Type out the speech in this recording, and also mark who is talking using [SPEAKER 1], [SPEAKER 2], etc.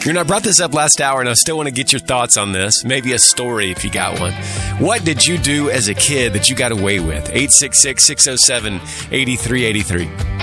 [SPEAKER 1] You know, I brought this up last hour, and I still want to get your thoughts on this. Maybe a story if you got one. What did you do as a kid that you got away with? 866-607-8383.